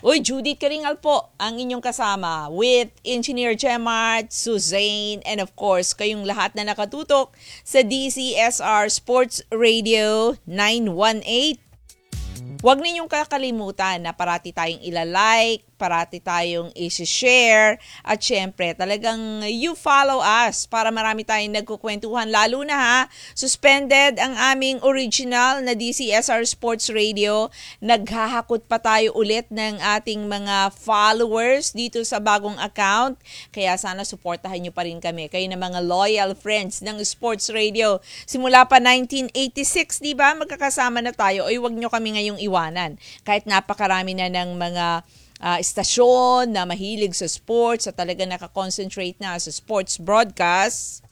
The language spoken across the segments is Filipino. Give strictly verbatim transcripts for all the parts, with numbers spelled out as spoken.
Uy, Judith Karingal po ang inyong kasama with Engineer Gemart, Suzanne, and of course, kayong lahat na nakatutok sa D C S R Sports Radio nine one eight. Huwag ninyong kakalimutan na parati tayong ilalike, parati tayong isi-share, at syempre talagang you follow us para marami tayong nagkukwentuhan. Lalo na ha, suspended ang aming original na D C S R Sports Radio. Naghahakot pa tayo ulit ng ating mga followers dito sa bagong account. Kaya sana supportahan nyo pa rin kami. Kayo na mga loyal friends ng Sports Radio. Simula pa nineteen eighty-six, di ba? Magkakasama na tayo. Oy, wag nyo kami ngayong iwanan. Kahit napakarami na ng mga Uh, istasyon na mahilig sa sports at talaga nakakonsentrate na sa sports broadcast.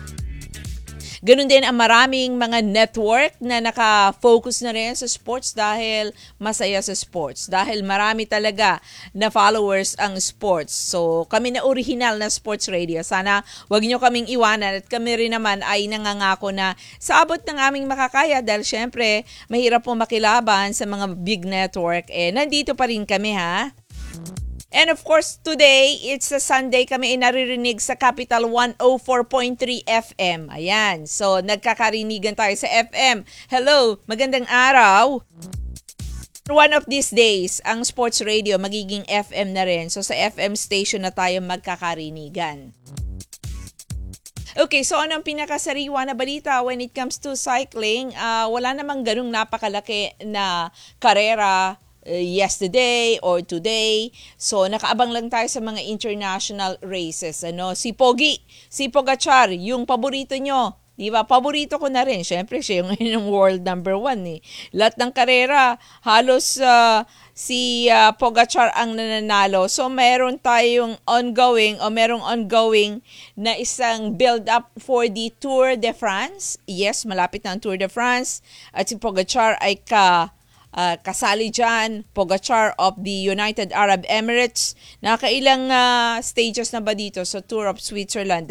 Ganun din ang maraming mga network na naka-focus na rin sa sports dahil masaya sa sports. Dahil marami talaga na followers ang sports. So kami na original na sports radio. Sana wag nyo kaming iwanan at kami rin naman ay nangangako na sa abot ng aming makakaya dahil syempre mahirap po makilaban sa mga big network. Eh nandito pa rin kami ha. And of course, today, it's a Sunday, kami ay naririnig sa Capital one oh four point three F M. Ayan, so nagkakarinigan tayo sa F M. Hello, magandang araw. One of these days, ang sports radio magiging F M na rin. So sa F M station na tayo magkakarinigan. Okay, so anong pinakasariwa na balita when it comes to cycling? Uh, wala namang ganung napakalaki na karera Uh, yesterday or today. So nakaabang lang tayo sa mga international races. Ano, si Pogi, si Pogacar, yung paborito nyo. Di ba? Paborito ko na rin. Syempre, siya yung, yung world number one eh. Lahat ng karera, halos uh, si uh, Pogacar ang nananalo. So meron tayong ongoing o merong ongoing na isang build-up for the Tour de France. Yes, malapit na ang Tour de France. At si Pogacar ay ka Uh, kasali dyan, Pogacar of the United Arab Emirates. Nakailang uh, stages na ba dito sa Tour of Switzerland?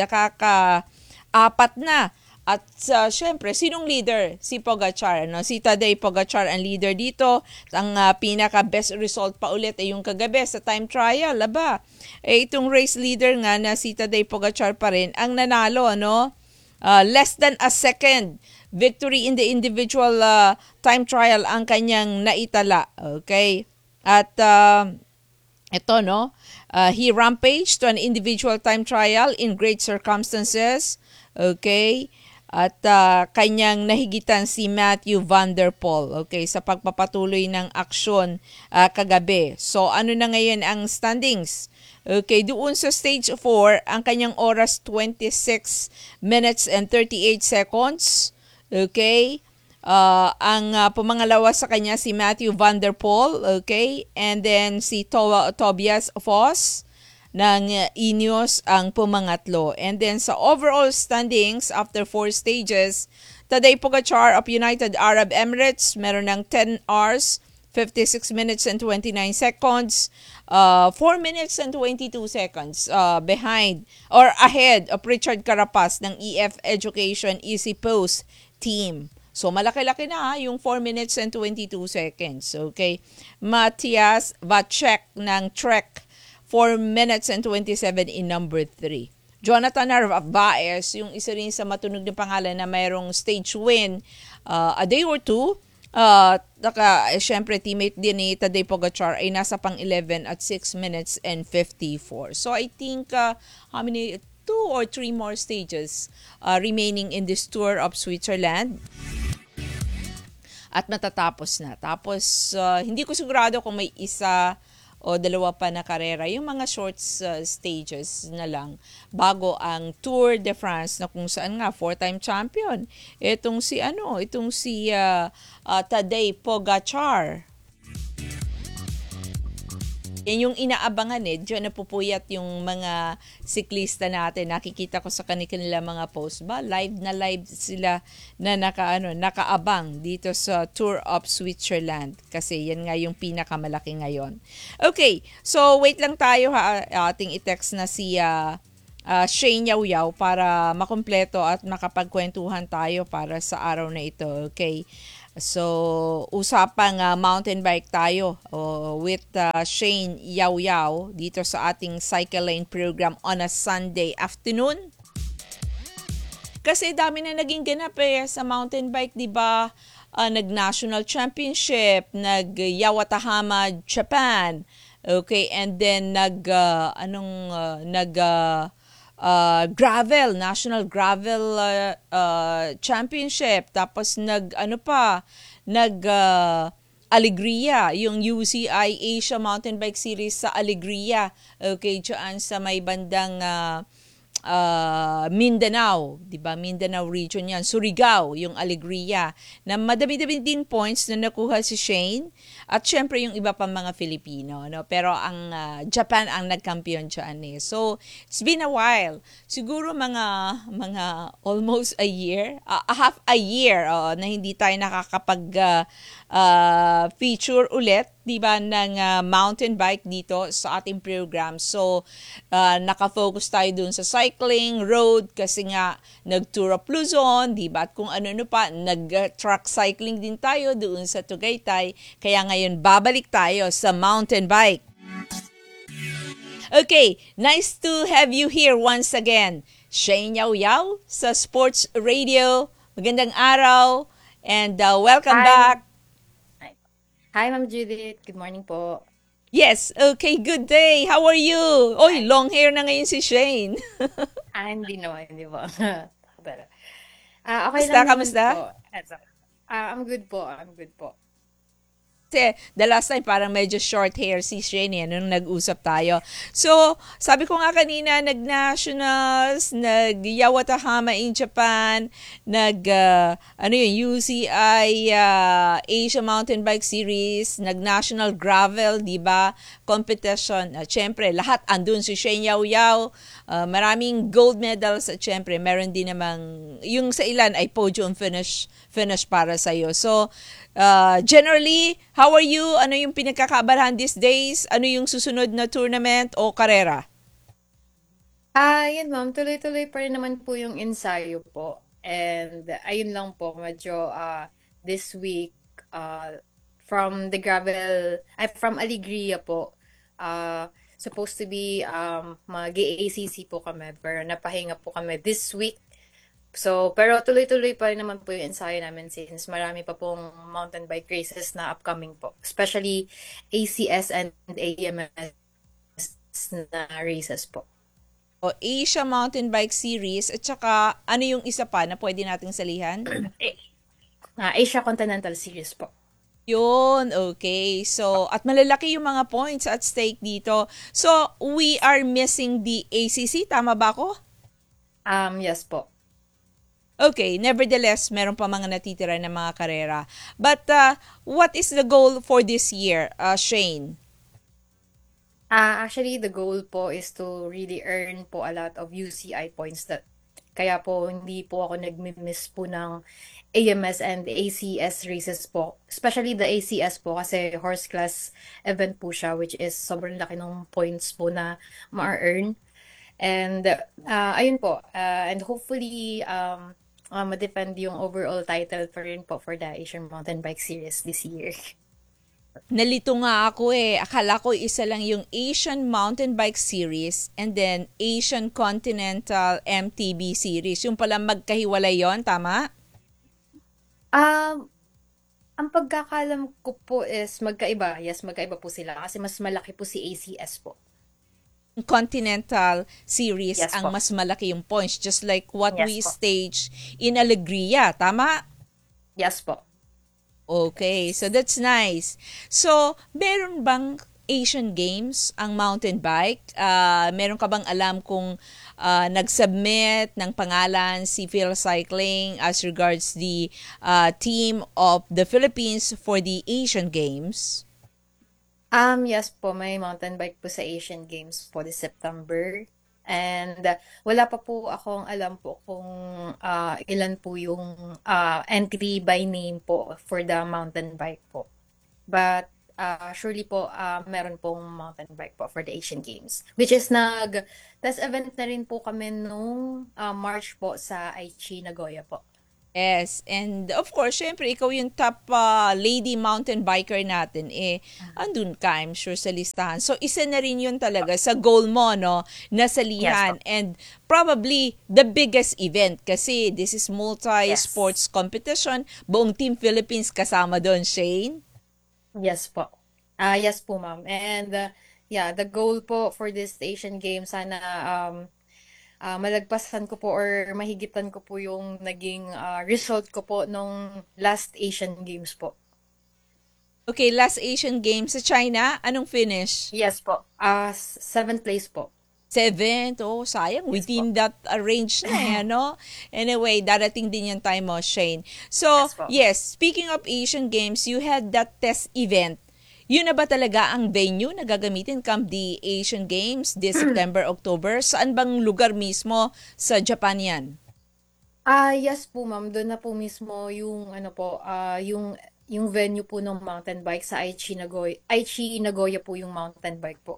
Nakaka-apat na. At uh, syempre, sinong leader? Si Pogacar. No? Si Tadej Pogacar ang leader dito. Ang uh, pinaka-best result pa ulit ay yung kagabi sa time trial. Aba, eh, itong race leader nga na si Tadej Pogacar pa rin ang nanalo. Ano? Uh, less than a second victory in the individual uh, time trial ang kanyang naitala. Okay? At uh, ito, no? Uh, he rampaged to an individual time trial in great circumstances. Okay? At uh, kanyang nahigitan si Matthew Van Der Poel. Okay? Sa pagpapatuloy ng aksyon uh, kagabi. So, ano na ngayon ang standings? Okay, doon sa stage four, ang kanyang oras twenty-six minutes and thirty-eight seconds. Okay? Uh, ang uh, pumangalawa sa kanya si Matthew Van Der Poel, okay? And then si to- Tobias Foss ng uh, Ineos ang pumangatlo. And then sa overall standings after four stages, Tadej Pogacar of United Arab Emirates meron ng ten hours, fifty-six minutes and twenty-nine seconds. Uh, four minutes and twenty-two seconds uh, behind or ahead of Richard Carapaz ng E F Education Easy Post team. So malaki-laki na ha, yung four minutes and twenty-two seconds. Okay. Matthias Vacek ng Trek, four minutes and twenty-seven in number three. Jonathan Narvaez, yung isa rin sa matunog na pangalan na mayroong stage win uh, a day or two. Uh, naka, eh, syempre, teammate din ni Tadej Pogacar ay nasa pang eleven at six minutes and fifty-four. So I think uh, how many, two or three more stages uh, remaining in this Tour of Switzerland. At matatapos na. Tapos, uh, hindi ko sigurado kung may isa o dalawa pa na karera, yung mga short uh, stages na lang bago ang Tour de France na kung saan nga four-time champion. Itong si ano, itong si uh, uh, Tadej Pogacar. Yan yung inaabangan eh. Diyan napupuyat yung mga siklista natin. Nakikita ko sa kanila mga post ba? Live na live sila na naka, ano, nakaabang dito sa Tour of Switzerland. Kasi yan nga yung pinakamalaki ngayon. Okay, so wait lang tayo ha. Ating i-text na si uh, uh, Shane Yaw Yaw para makumpleto at makapagkwentuhan tayo para sa araw na ito. Okay. So, usapang ah, mountain bike tayo oh, with ah, Shane Yaw Yaw dito sa ating Cycle Lane program on a Sunday afternoon. Kasi dami na naging ganap eh sa mountain bike, 'di ba? Ah, nag-national championship, nag-Yawatahama, Japan. Okay, and then nag ah, anong ah, nag ah, ah, gravel, national gravel ah, ah, championship. Tapos nag ano pa, nag ah, Alegria, yung U C I Asia Mountain Bike Series sa Alegria. Okay, dyan sa may bandang ah, ah, Mindanao, 'di ba? Mindanao region 'yan. Surigao, yung Alegria, na madami-dami din points na nakuha si Shane at syempre yung iba pang mga Filipino, no? Pero ang ah, Japan ang nagkampiyon diyan eh. So, it's been a while. Siguro mga mga almost a year, ah, a half a year oh, na hindi tayo nakakapag ah, ah, feature ulit, 'di ba, ng ah, mountain bike dito sa ating program. So, ah, naka-focus tayo dun sa cycling, road, kasi nga nag-tour of Luzon, 'di ba? At kung ano-ano pa, nag-truck cycling din tayo doon sa Tagaytay. Kaya ngayon babalik tayo sa mountain bike. Okay, nice to have you here once again. Shane Yaw Yaw sa Sports Radio. Magandang araw and uh, welcome Hi, back. Hi, Hi, Ma'am Judith. Good morning po. Yes, okay, good day. How are you? Oy, Hi. long hair na ngayon si Shane. Ah, hindi naman, hindi po. Pero, ah, okay Kamusta, lang naman kamusta? po. Eto. Ah, I'm good po. I'm good po. Kasi the last time parang medyo short hair si Shane eh, nung nag-usap tayo. So, sabi ko nga kanina, nag-nationals, nag-Yawatahama in Japan, nag, ah, ano yun, U C I ah, Asia Mountain Bike Series, nag-national gravel, di ba, competition. At syempre, lahat andun si Shane Yaw Yaw, ah, maraming gold medals at syempre, meron din namang, yung sa ilan ay podium finish, finish para sa'yo. So, Uh, generally, how are you? Ano yung pinagkakaabalahan these days? Ano yung susunod na tournament o karera? Ah, yun ma'am. Tuloy-tuloy pa rin naman po yung ensayo po. And ayun lang po, medyo ah, this week, ah, from the gravel, ay, from Alegria po, ah, supposed to be um, mag-A C C po kami, pero napahinga po kami this week. So, pero tuloy-tuloy pa rin naman po yung ensayo namin since marami pa pong mountain bike races na upcoming po. Especially A C S and A M S na races po. O Asia Mountain Bike Series at saka ano yung isa pa na pwede nating salihan? Eh, ah, Asia Continental Series po. Yun, okay. So, at malalaki yung mga points at stake dito. So, we are missing the A C C, tama ba ako? Um, yes po. Okay, nevertheless, meron pa mga natitira na mga karera. But, uh, what is the goal for this year, uh, Shane? Ah, actually, the goal po is to really earn po a lot of U C I points that kaya po hindi po ako nagmi-miss po ng A M S and A C S races po. Especially the A C S po kasi horse class event po siya which is sobrang laki ng points po na ma-earn. And uh, ayun po, uh, and hopefully um, uh, ma-defend yung overall title pa rin po for the Asian Mountain Bike Series this year. Nalito nga ako eh. Akala ko isa lang yung Asian Mountain Bike Series and then Asian Continental M T B Series. Yung pala magkahiwalay yon, tama? Um, ang pagkakalam ko po is magkaiba. Yes, magkaiba po sila kasi mas malaki po si A C S po. Continental Series Yes ang po. mas malaki yung points, just like what Yes we po. stage in Alegria, tama? Yes po. Okay, so that's nice. So, meron bang Asian Games ang mountain bike? Ah, meron ka bang alam kung ah, nag-submit ng pangalan si Phil Cycling as regards the ah, team of the Philippines for the Asian Games? Um, yes po, may mountain bike po sa Asian Games po this September. And uh, wala pa po akong alam po kung ah, ilan po yung ah, entry by name po for the mountain bike po. But uh, surely po, uh, meron pong mountain bike po for the Asian Games. Which is nag-test event na rin po kami nung uh, March po sa Aichi, Nagoya po. Yes, and of course, syempre, ikaw yung top ah, lady mountain biker natin, eh, andun ka, I'm sure, sa listahan. So, isa na rin yun talaga sa goal mo, no, na Yes po. salihan. And probably the biggest event kasi this is Yes. multi-sports competition. Buong Team Philippines kasama doon, Shane. Yes po. Ah, yes po, ma'am. And uh, yeah, the goal po for this Asian Games sana um ah, malagpasan ko po or mahigitan ko po yung naging ah, result ko po nung last Asian Games po. Okay, last Asian Games sa China, anong finish? Yes po. Ah, s- seventh place po. Seventh. Oh, sayang. Yes po. Within that uh, range na eh, ano? Anyway, darating din yung time mo, Shane. So, Yes po. yes, speaking of Asian Games, you had that test event. Yun na ba talaga ang venue na gagamitin come the Asian Games this September, October? Saan bang lugar mismo sa Japan yan? Ah, yes po, ma'am. Doon na po mismo yung ano po, ah yung yung venue po ng mountain bike sa Aichi Nagoya. Aichi Nagoya po yung mountain bike po.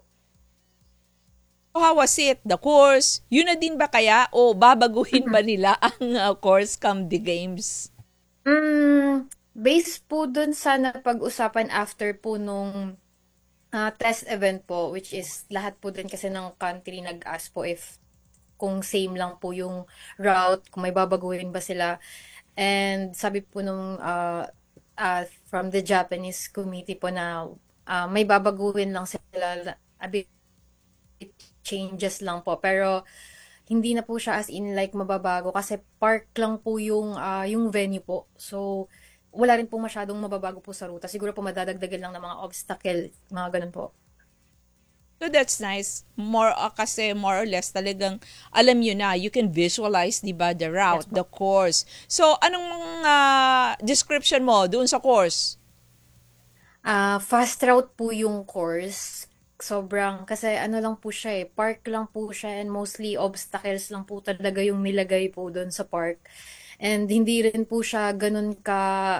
So, how was it? The course? Yun na din ba kaya? O babaguhin ba nila ang uh, course come the games? Mm, based po dun sa napag-usapan after po nung ah, test event po, which is lahat po din kasi ng country nag-ask po if kung same lang po yung route, kung may babaguhin ba sila. And sabi po nung ah, ah, from the Japanese committee po na ah, may babaguhin lang sila, a bit changes lang po. Pero hindi na po siya as in like mababago kasi park lang po yung ah, yung venue po. So wala rin po masyadong mababago po sa ruta. Siguro po madadagdagan lang ng mga obstacle, mga ganun po. So that's nice. More uh, kasi more or less talagang alam yun na, you can visualize, 'di ba, the Yes route, po. the course. So anong uh, description mo doon sa course? Ah, fast route po yung course. Sobrang, kasi ano lang po siya eh, park lang po siya and mostly obstacles lang po talaga yung nilagay po doon sa park. And hindi rin po siya ganun ka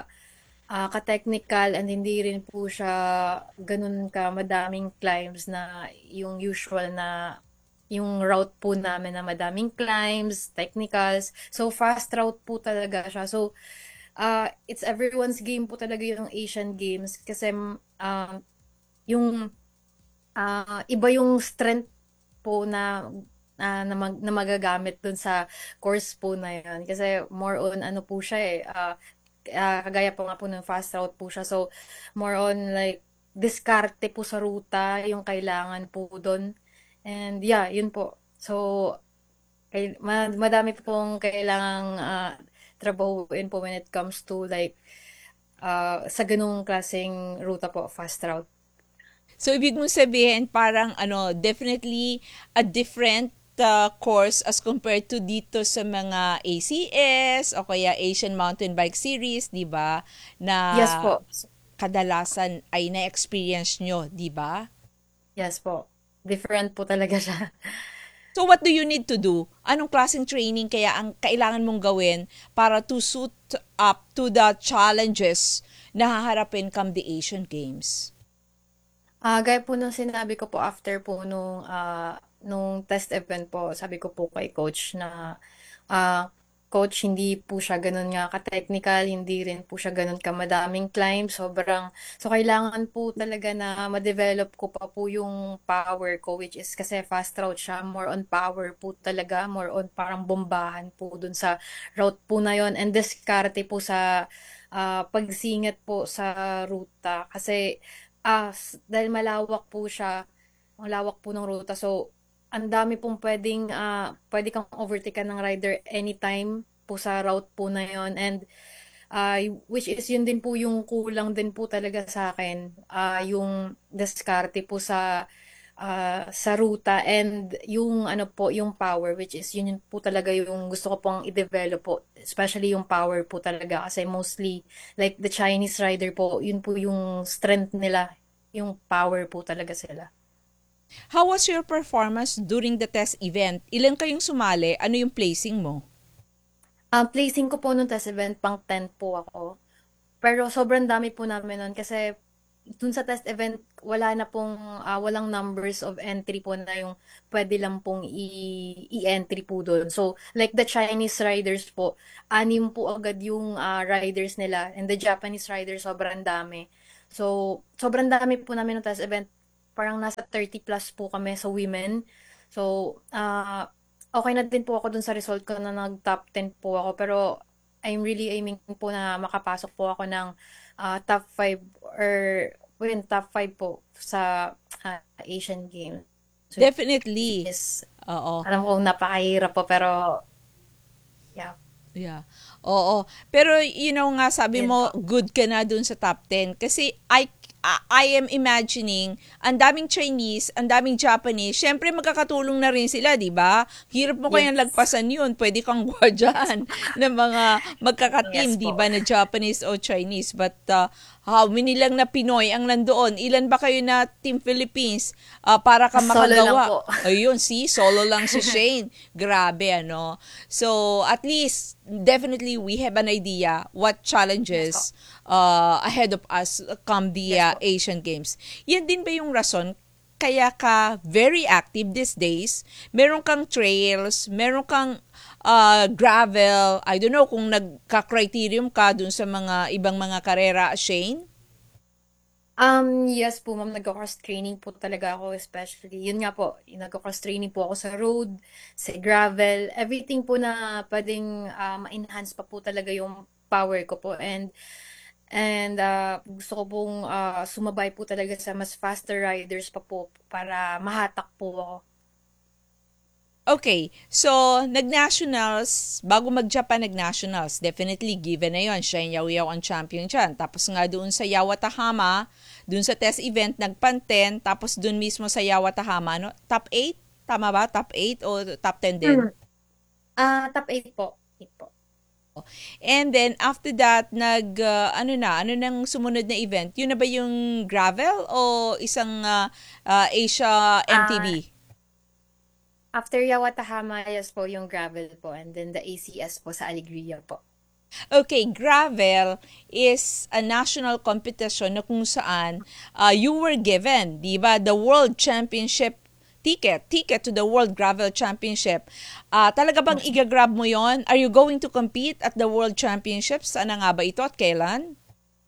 ah, ka-technical and hindi rin po siya ganun ka madaming climbs na yung usual na yung route po namin na madaming climbs, technicals. So fast route po talaga siya. So ah it's everyone's game po talaga yung Asian Games kasi um, yung ah, iba yung strength po na ah, na, mag, na magagamit dun sa course po na yun. Kasi more on ano po siya eh, ah, ah, kagaya po nga po ng fast route po siya. So, more on like, diskarte po sa ruta, yung kailangan po dun. And yeah, yun po. So, kay, ma- madami po pong kailangang ah, trabahuin po when it comes to like, ah, sa ganung klaseng ruta po, fast route. So ibig mong sabihin parang ano, definitely a different uh, course as compared to dito sa mga A C S o kaya Asian Mountain Bike Series, 'di ba? Na Yes po. kadalasan ay na-experience nyo, 'di ba? Yes po. Different po talaga siya. So what do you need to do? Anong klaseng training kaya ang kailangan mong gawin para to suit up to the challenges na haharapin come the Asian Games? Ah, gaya po nung sinabi ko po after po nung, ah, nung test event po, sabi ko po kay coach na, ah, coach, hindi po siya ganun nga ka-technical, hindi rin po siya ganun kamadaming climb, sobrang, so kailangan po talaga na ma-develop ko pa po yung power ko, which is kasi fast route siya, more on power po talaga, more on parang bombahan po dun sa route po na yon and diskarte po sa ah, pagsingit po sa ruta. Kasi Ah, s- dahil malawak po siya, ang lawak po ng ruta. So, ang dami pong pwedeng, ah, pwede kang overtaken ng rider anytime po sa route po na yon. And, ah, y- which is yun din po yung kulang din po talaga sa akin. Ah, yung diskarte po sa, ah, sa ruta and yung ano po, yung power, which is yun, yun po talaga yung gusto ko pong i-develop po. Especially yung power po talaga kasi mostly like the Chinese rider po, yun po yung strength nila, yung power po talaga sila. How was your performance during the test event? Ilan kayong sumali? Ano yung placing mo? Ang placing ko po nung test event, pang ten po ako. Pero sobrang dami po namin nun kasi dun sa test event, wala na pong, ah, walang numbers of entry po na yung pwede lang pong i- i-entry po dun. So, like the Chinese riders po, anim po agad yung ah, riders nila, and the Japanese riders sobrang dami. So, sobrang dami po namin ng test event. Parang nasa thirty plus po kami sa women. So, ah okay na din po ako dun sa result ko na nag-top ten po ako. Pero, I'm really aiming po na makapasok po ako ng ah, top five or win top five po sa ah, Asian Games. Which Definitely. is, Oo. alam ko napakahirap po, pero yeah, Yeah. Oo. Pero you know nga sabi yun mo po. good ka na dun sa top ten kasi I I I am imagining ang daming Chinese, ang daming Japanese, syempre magkakatulong na rin sila, di ba? Hirap mo kayang Yes. lagpasan yun. Pwede kang gwardiyan ng mga Yes magkakateam, di po. ba, na Japanese o Chinese. But uh, how many lang na Pinoy ang nandoon? Ilan ba kayo na Team Philippines uh, para ka Solo lang makagawa? po. Ayun, see, solo lang si Shane. Grabe, ano? So, at least, definitely, we have an idea what Yes po. challenges uh, ahead of us come the Yes uh, po. Asian Games. Yan din ba yung rason kaya ka very active these days? Meron kang trails, meron kang uh, gravel, I don't know kung nagka-criterium ka dun sa mga ibang mga karera, Shane? Um, yes po, ma'am, nagko-cross training po talaga ako, especially. Yun nga po, yung nagko-cross training po ako sa road, sa gravel, everything po na pwedeng ah, ma-enhance pa po talaga yung power ko po. And and ah, gusto ko pong ah, sumabay po talaga sa mas faster riders pa po para mahatak po ako. Okay, so nag-nationals, bago mag-Japan nag-nationals, definitely given na yon, siya yung yaw-yaw ang champion dyan. Tapos nga doon sa Yawatahama, doon sa test event, nagpan-ten, tapos doon mismo sa Yawatahama, no? Top eight? Tama ba? Top eight o top ten din? Hmm. Ah, top eight po. eight po. And then, after that, nag, uh, ano na, ano nang sumunod na event? Yun na ba yung gravel o isang uh, uh, Asia Ah, M T B? after Yawatahama, yes po, yung gravel po, and then the A C S po sa Alegria po. Okay, gravel is a national competition na kung saan uh, you were given, di ba, the World Championship ticket, ticket to the World Gravel Championship. Ah, talaga bang Yes. igagrab mo yon? Are you going to compete at the World Championships? Ano nga ba ito at kailan?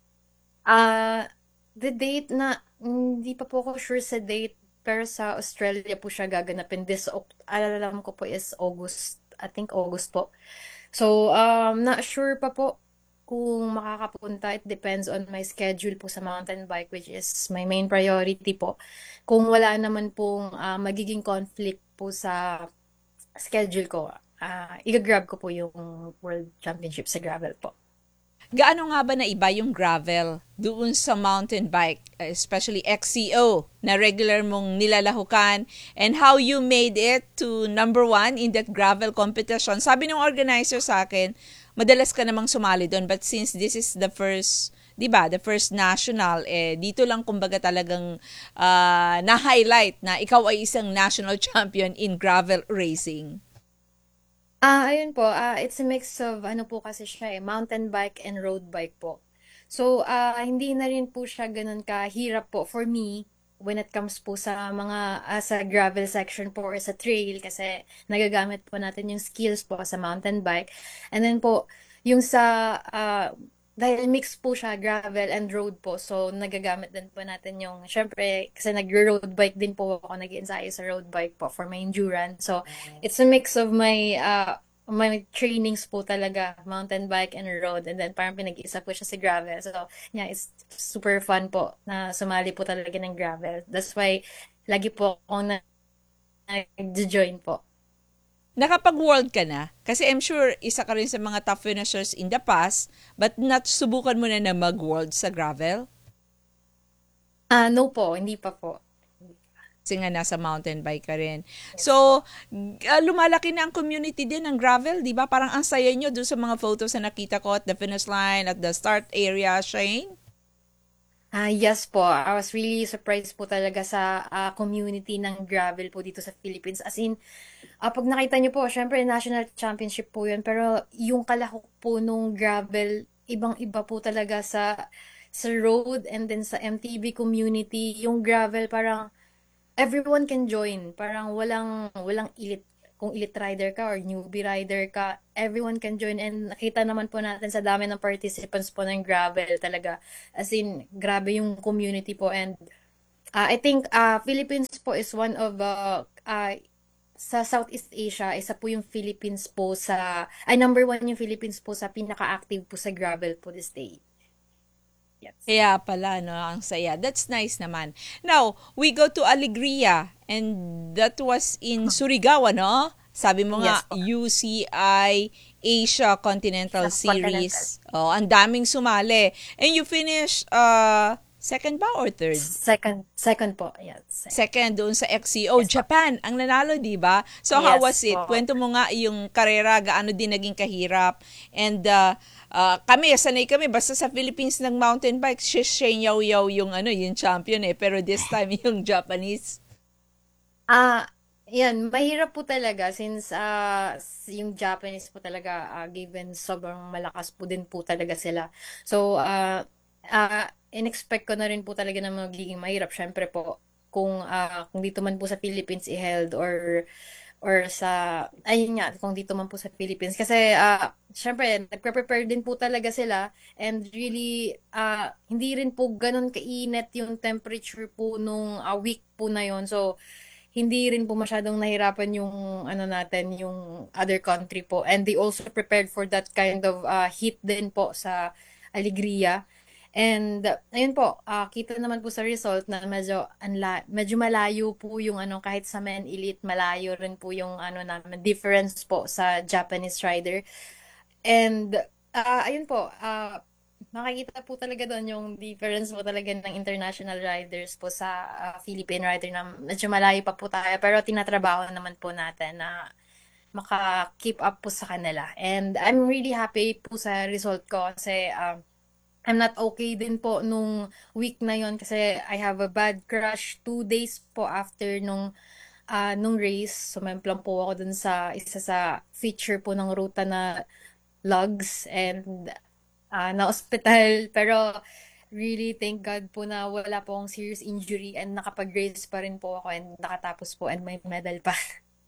Ah, the date na, hindi pa po ako sure sa date, pero sa Australia po siya gaganapin. This, Oc- alam ko po is August, I think August po. So, um, not sure pa po kung makakapunta. It depends on my schedule po sa mountain bike, which is my main priority po. Kung wala naman pong ah, magiging conflict po sa schedule ko, ah i-grab ko po yung World Championship sa gravel po. Gaano nga ba na iba yung gravel doon sa mountain bike, especially X C O na regular mong nilalahukan and how you made it to number one in that gravel competition? Sabi ng organizer sa akin, madalas ka namang sumali doon but since this is the first, di ba, the first national, eh, dito lang kumbaga talagang ah, na-highlight na ikaw ay isang national champion in gravel racing. Ah, ayun po, ah, it's a mix of ano po kasi siya eh, mountain bike and road bike po. So, ah, hindi na rin po siya ganun kahirap po for me when it comes po sa mga ah, sa gravel section po or sa trail kasi nagagamit po natin yung skills po sa mountain bike. And then po, yung sa ah, dahil mix po siya gravel and road po. So, nagagamit din po natin yung, syempre, kasi nag-road bike din po ako, nag-ensayo sa road bike po for my endurance. So, it's a mix of my uh my trainings po talaga, mountain bike and road, and then parang pinag-isa po siya sa gravel. So, yeah, it's super fun po na sumali po talaga ng gravel. That's why lagi po akong na- nag-join po. Nakapag-world ka na? Kasi I'm sure isa ka rin sa mga top finishers in the past, but not subukan mo na na mag-world sa gravel? Ah, no po, hindi pa po. Kasi nga nasa mountain bike ka rin. So, uh, lumalaki na ang community din ng gravel, di ba? Parang ang saya nyo doon sa mga photos na nakita ko at the finish line, at the start area, Shane. Ah, yes po. I was really surprised po talaga sa ah, community ng gravel po dito sa Philippines. As in, ah, pag nakita niyo po, syempre national championship po yun. Pero yung kalahok po nung gravel, ibang-iba po talaga sa sa road and then sa M T B community, yung gravel parang everyone can join. Parang walang walang elite kung elite rider ka or newbie rider ka, everyone can join and nakita naman po natin sa dami ng participants po ng gravel talaga. As in, grabe yung community po and uh, I think uh, Philippines po is one of uh, uh, sa Southeast Asia, isa po yung Philippines po sa, ay number one yung Philippines po sa pinaka-active po sa gravel po this day. Yes. Kaya pala, no, ang saya. That's nice naman. Now, we go to Alegria and that was in Surigao, no? Sabi mo nga, Yes po. U C I Asia Continental Sa Continental. Series. Oh, ang daming sumali. And you finish uh, second ba or third? Second, second po. Yes. Second. Second doon sa X C O. Yes po. Japan, ang nanalo, di ba? So, how was Yes it? po. Kwento mo nga yung karera, gaano din naging kahirap. And uh, uh, kami, sanay kami, basta sa Philippines ng mountain bike, si Shane Yao Yao yung, ano, yung champion eh. Pero this time, yung Japanese. Ah, yan, mahirap po talaga since ah, s- yung Japanese po talaga ah, given sobrang malakas po din po talaga sila. So, ah ah, in-expect ko na rin po talaga na magiging mahirap. Syempre po, kung ah, kung dito man po sa Philippines i-held or or sa ayun nga kung dito man po sa Philippines kasi ah syempre nagpe-prepare din po talaga sila and really ah hindi rin po ganun kainit yung temperature po nung ah, week po na yon so hindi rin po masyadong nahirapan yung ano natin, yung other country po. And they also prepared for that kind of uh, heat din po sa Alegria. And uh, ayun po, ah, kita naman po sa result na medyo anla, medyo malayo po yung ano kahit sa men elite malayo rin po yung ano namin difference po sa Japanese rider. And, ah, ayun po, ah, makikita po talaga doon yung difference po talaga ng international riders po sa ah, Philippine rider na medyo malayo pa po tayo pero tinatrabaho naman po natin na maka-keep up po sa kanila. And I'm really happy po sa result ko kasi ah, I'm not okay din po nung week na yon kasi I have a bad crash two days po after nung ah, nung race. Sumemplang po ako dun sa isa sa feature po ng ruta na logs and ah, na-ospital. Pero really thank God po na wala po akong serious injury and nakapag-race pa rin po ako and nakatapos po and may medal pa.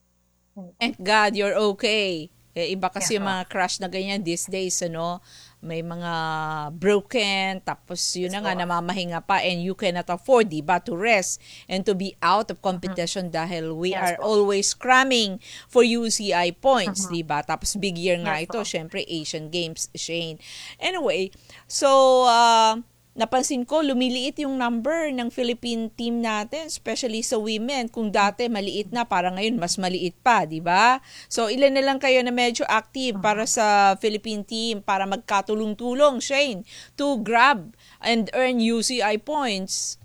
Thank God, you're okay. Eh, iba Yeah kasi yung po. mga crash na ganyan these days, ano, may mga broken, tapos yun Yes na nga, po. namamahinga pa, and you cannot afford, di ba, to rest and to be out of Mhm. competition dahil we Yes are po. always cramming for U C I points, Mhm. di ba? Tapos big year nga Yes ito, po. syempre Asian Games, Shane. Anyway, so, uh, napansin ko, lumiliit yung number ng Philippine team natin, especially sa women. Kung dati maliit na, parang ngayon mas maliit pa, di ba? So, ilan na lang kayo na medyo active para Mhm. sa Philippine team para magkatulong-tulong, Shane, to grab and earn U C I points?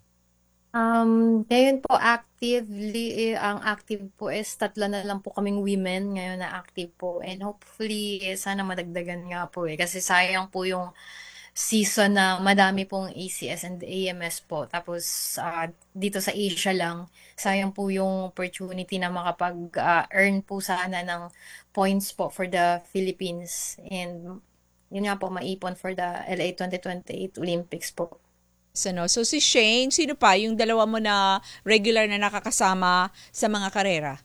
Um, ngayon po actively, eh, ang active po is tatlo na lang po kaming women ngayon na active po and hopefully eh, sana madagdagan nga po eh kasi sayang po yung season na madami pong A C S and A M S po. Tapos ah, dito sa Asia lang, sayang po yung opportunity na makapag-earn po sana ng points po for the Philippines. And yun nga po, maipon for the L A twenty twenty-eight Olympics po. Ano? So, si Shane, sino pa yung dalawa mo na regular na nakakasama sa mga karera?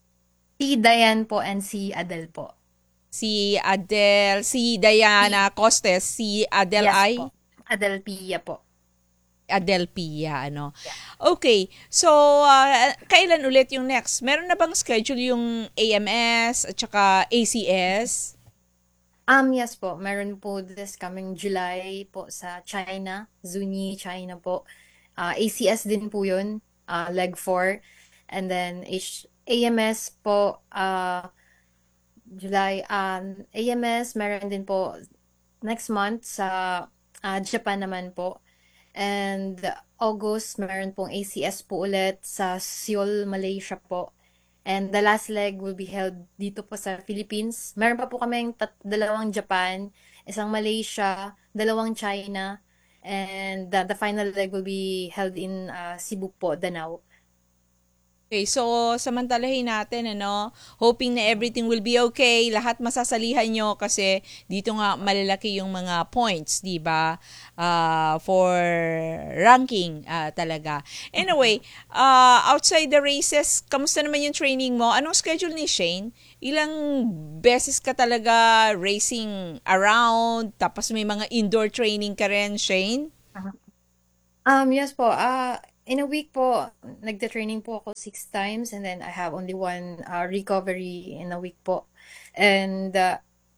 Si Diane po and si Adele po. Si Adele, si Si, Diana Costes, si Adele yes ay po. Adele Pia po. Adele Pia, ano. Yeah. Okay, so ah, kailan ulit yung next? Meron na bang schedule yung A M S at saka A C S? Um, yes po. Meron po this coming July po sa China. Zuni, China po. Ah, A C S din po yun. ah, leg four. And then H A M S po, ah, July. Um, A M S, meron din po next month sa ah, Japan naman po. And August, meron pong A C S po ulit sa Seoul, Malaysia po. And the last leg will be held dito po sa Philippines. Meron pa po kaming tat- dalawang Japan, isang Malaysia, dalawang China, and the, the final leg will be held in ah, Cebu po, Danau. Okay, so samantalahin natin ano, hoping na everything will be okay, lahat masasalihan nyo kasi dito nga malalaki yung mga points, 'di ba? Ah, for ranking ah, talaga. Anyway, uh, outside the races, kamusta naman yung training mo? Anong schedule ni Shane? Ilang beses ka talaga racing around, tapos may mga indoor training ka rin, Shane? Um, yes po. Uh, in a week po, nagda-training po ako six times and then I have only one uh, recovery in a week po. And uh,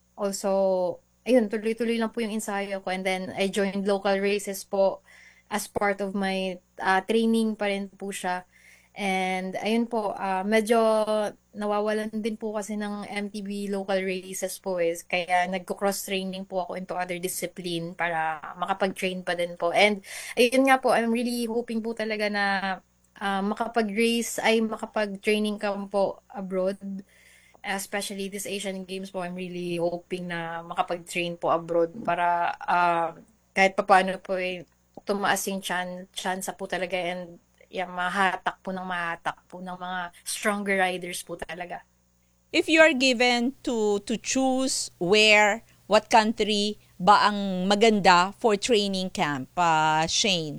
also, ayun, tuloy-tuloy lang po yung ensayo ko. And then I joined local races po as part of my uh, training pa rin po siya. And ayun po, ah, medyo nawawalan din po kasi ng M T B local races po eh. Kaya nagko-cross training po ako into other discipline para makapag-train pa din po. And ayun nga po, I'm really hoping po talaga na ah, makapag-race ay makapag-training camp po abroad. Especially this Asian Games po, I'm really hoping na makapag-train po abroad para ah, kahit papaano po eh, tumaas yung chan chance po talaga and yeah, mahatak po ng mahatak po ng mga stronger riders po talaga. If you are given to to choose where, what country ba ang maganda for training camp, uh, Shane?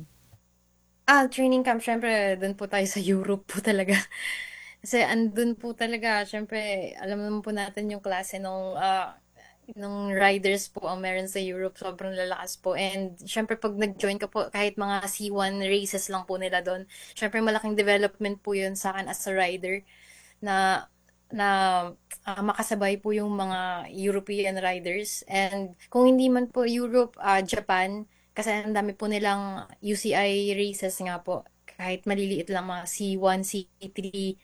Ah, training camp, syempre, dun po tayo sa Europe po talaga. Kasi andun po talaga, syempre, alam naman po natin yung klase nung, ah, nung riders po ang meron sa Europe, sobrang lalakas po. And syempre, pag nag-join ka po, kahit mga C one races lang po nila doon, syempre, malaking development po yun sa akin as a rider na na ah, makasabay po yung mga European riders. And kung hindi man po Europe, ah, Japan, kasi ang dami po nilang U C I races nga po. Kahit maliliit lang mga C one, C three.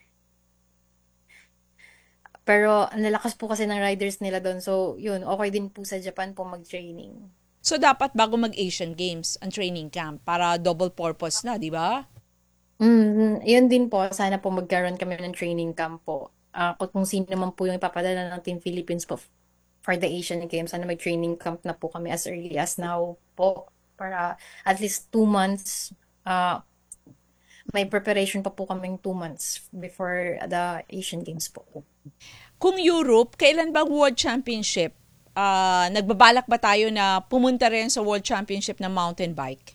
Pero ang lalakas po kasi ng riders nila doon. So, yun, okay din po sa Japan po mag-training. So dapat bago mag-Asian Games ang training camp para double purpose na, di ba? Mm, yun din po. Sana po magkaroon kami ng training camp po. Ah, kung kung sino naman po yung ipapadala ng Team Philippines po for the Asian Games, sana may training camp na po kami as early as now po. Para at least two months, ah, may preparation pa po kaming two months before the Asian Games po. Kung Europe, kailan ba World Championship? Ah, nagbabalak ba tayo na pumunta rin sa World Championship ng mountain bike?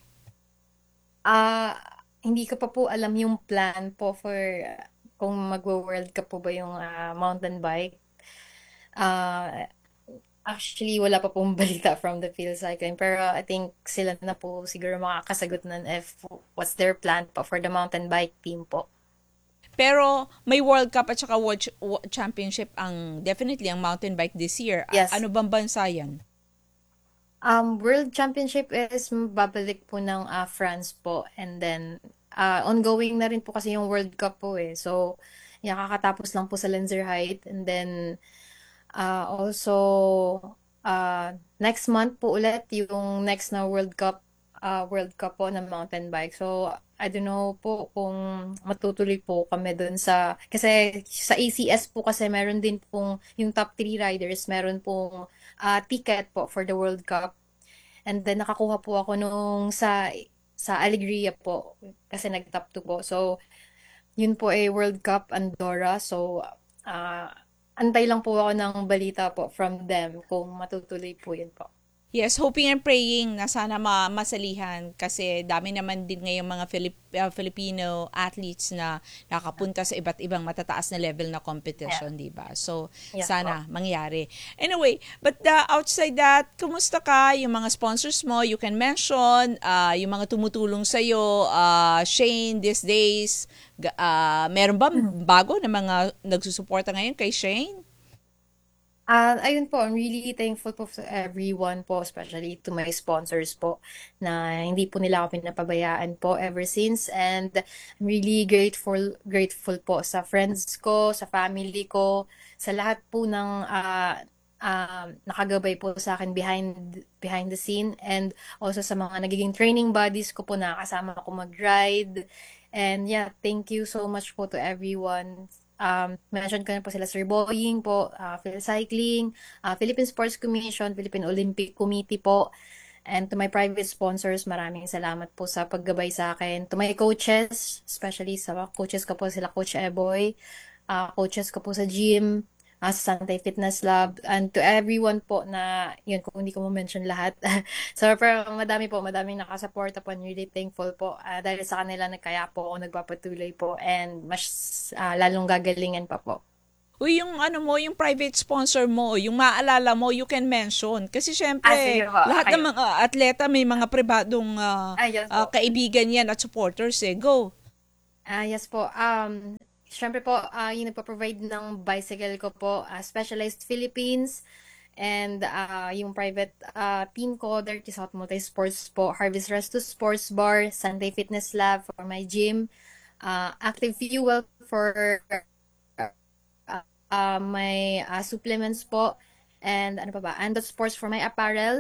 Ah, hindi ko pa po alam yung plan po for uh, kung magwo-World Cup po ba yung ah, mountain bike. Ah, actually, wala pa pong balita from the field cycling. Pero I think sila na po siguro makakasagot nun if what's their plan po for the mountain bike team po. Pero may World Cup at saka World Ch- Wo- Championship ang definitely ang mountain bike this year. A- Yes. ano bang bansa yan? Um, World Championship is babalik po ng ah, France po. And then, ah, ongoing na rin po kasi yung World Cup po eh. So, yeah, kakatapos lang po sa Lenzerheide. And then, ah, also, ah, next month po ulit yung next na World Cup, ah, World Cup po ng mountain bike. So, I don't know po kung matutuloy po kami dun sa, kasi sa A C S po kasi meron din pong, yung top three riders, meron pong ah, ticket po for the World Cup. And then nakakuha po ako nung sa sa Alegria po kasi nag-top two po. So, yun po ay World Cup Andorra. So, ah antay lang po ako ng balita po from them kung matutuloy po yun po. Yes, hoping and praying na sana ma- masalihan kasi dami naman din ngayong mga Filip- uh, Filipino athletes na nakapunta sa iba't ibang matataas na level na Yeah. competition, di ba? So, Yes po. sana mangyari. Anyway, but uh, outside that, kumusta ka? Yung mga sponsors mo, you can mention, uh, yung mga tumutulong sa'yo, uh, Shane, these days, ga- uh, meron ba bago na mga nagsusuporta ngayon kay Shane? Ah, ayun po, I'm really thankful po sa everyone po, especially to my sponsors po, na hindi po nila ako pinapabayaan po ever since. And I'm really grateful, grateful po sa friends ko, sa family ko, sa lahat po ng ah, ah, nakagabay po sa akin behind behind the scene and also sa mga nagiging training buddies ko po na kasama ko mag-ride. And yeah, thank you so much po to everyone. Um, mention ko na po sila Sir Boying po, uh, Phil Cycling, ah, Philippine Sports Commission, Philippine Olympic Committee po, And to my private sponsors, maraming salamat po sa paggabay sa akin. To my coaches, especially sa mga coaches ko po, sila Coach Eboy, uh, coaches ko po sa gym, uh, sa Santay Fitness Lab, and to everyone po na, yun, kung hindi ko mo-mention lahat. So, pero madami po, madaming nakasupport po, and really thankful po. Uh, dahil sa kanila, kaya po ako nagpapatuloy po, and mas uh, lalong gagalingan pa po. Uy, yung ano mo, yung private sponsor mo, yung maalala mo, you can mention. Kasi Ah, syempre, sige po. lahat ng Okay. mga atleta may mga pribadong ah, Ah, yes ah, po. kaibigan yan at supporters eh. Go. Ah, yes po. Um, syempre po, ah, yung nagpo-provide ng bicycle ko po, ah, Specialized Philippines, and ah, yung private ah, team ko, Dirty South Multi-Sports po, Harvest Resto Sports Bar, Sunday Fitness Lab for my gym, ah, Active Fuel for ah, ah, my ah, supplements po, and ano pa ba, Andot Sports for my apparel.